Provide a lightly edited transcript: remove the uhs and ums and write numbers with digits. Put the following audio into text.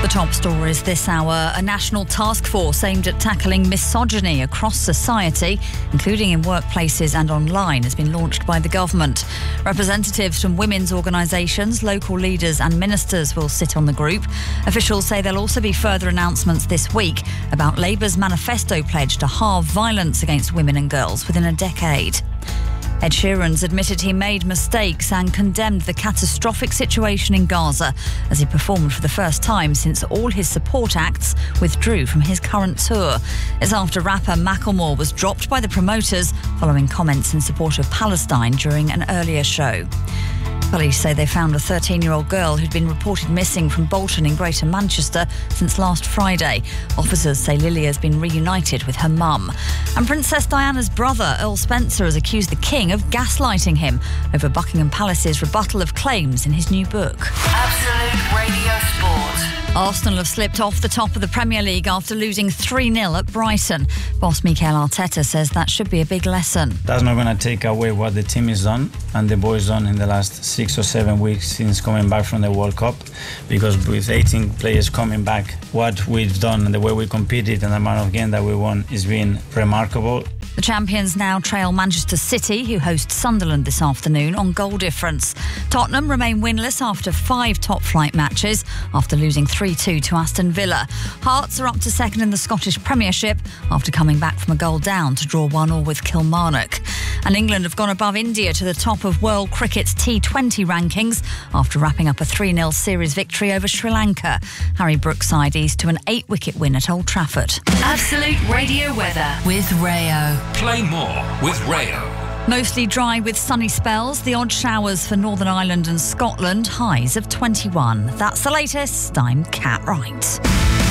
The top stories this hour. A national task force aimed at tackling misogyny across society, including in workplaces and online, has been launched by the government. Representatives from women's organisations, local leaders and ministers will sit on the group. Officials say there'll also be further announcements this week about Labour's manifesto pledge to halve violence against women and girls within a decade. Ed Sheeran's admitted he made mistakes and condemned the catastrophic situation in Gaza as he performed for the first time since all his support acts withdrew from his current tour. It's after rapper Macklemore was dropped by the promoters following comments in support of Palestine during an earlier show. Police say they found a 13-year-old girl who'd been reported missing from Bolton in Greater Manchester since last Friday. Officers say Lily has been reunited with her mum. And Princess Diana's brother, Earl Spencer, has accused the King of gaslighting him over Buckingham Palace's rebuttal of claims in his new book. Absolute Radio Sport. Arsenal have slipped off the top of the Premier League after losing 3-0 at Brighton. Boss Mikel Arteta says that should be a big lesson. That's not going to take away what the team has done and the boys done in the last 6 or 7 weeks since coming back from the World Cup, because with 18 players coming back, what we've done and the way we competed and the amount of games that we won has been remarkable. The champions now trail Manchester City, who host Sunderland this afternoon, on goal difference. Tottenham remain winless after 5 top-flight matches after losing 3-2 to Aston Villa. Hearts are up to second in the Scottish Premiership after coming back from a goal down to draw 1-1 with Kilmarnock. And England have gone above India to the top of World Cricket's T20 rankings after wrapping up a 3-0 series victory over Sri Lanka. Harry Brookside eased to an 8-wicket win at Old Trafford. Absolute Radio weather with Rayo. Play more with Rayo. Mostly dry with sunny spells, the odd showers for Northern Ireland and Scotland, highs of 21. That's the latest. I'm Kat Wright.